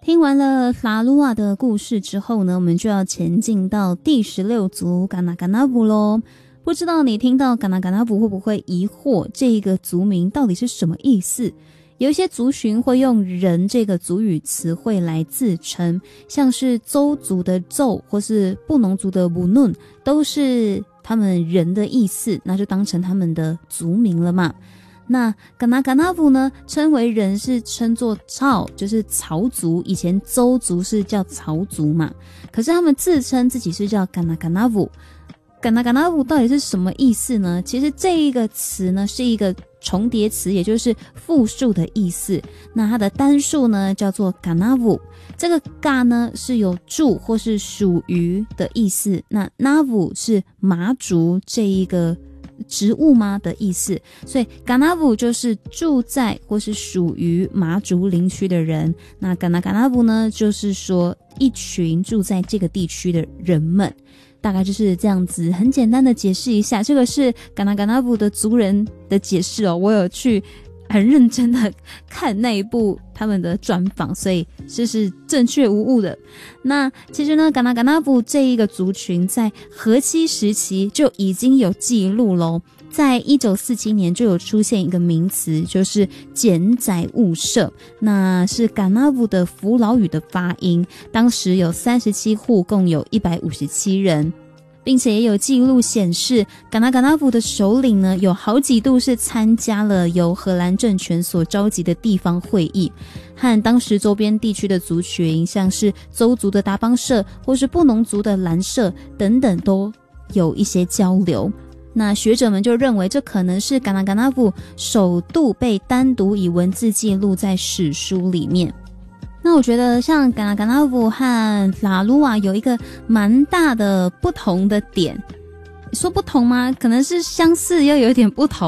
听完了拉鲁瓦的故事之后呢，我们就要前进到第16族嘎纳嘎纳布咯。不知道你听到嘎纳嘎纳布会不会疑惑这个族名到底是什么意思？有一些族群会用人这个族语词汇来自称，像是邹族的邹或是布农族的布嫩，都是他们人的意思，那就当成他们的族名了嘛。那嘎纳嘎纳布呢，称为人是称作曹，就是曹族，以前邹族是叫曹族嘛，可是他们自称自己是叫嘎纳嘎纳布。嘎纳嘎纳布到底是什么意思呢？其实这一个词呢是一个重叠词，也就是复数的意思。那它的单数呢叫做嘎纳布，这个嘎呢是有住或是属于的意思，那纳布是麻竹这一个植物吗的意思，所以嘎纳布就是住在或是属于麻竹林区的人。那嘎纳嘎纳布呢，就是说一群住在这个地区的人们。大概就是这样子，很简单的解释一下，这个是嘎纳嘎纳布的族人的解释哦。我有去很认真的看那一部他们的专访，所以这是正确无误的。那其实呢，嘎纳嘎纳布这一个族群在荷西时期就已经有记录咯，在1947年就有出现一个名词，就是简载物社，那是嘎纳布的福劳语的发音，当时有37户，共有157人，并且也有记录显示，嘎纳嘎纳布的首领呢，有好几度是参加了由荷兰政权所召集的地方会议，和当时周边地区的族群，像是邹族的达邦社或是布农族的兰社等等，都有一些交流。那学者们就认为，这可能是嘎纳嘎纳布首度被单独以文字记录在史书里面。那我觉得像嘎纳嘎纳布和拉鲁瓦有一个蛮大的不同的点，说不同吗？可能是相似又有点不同。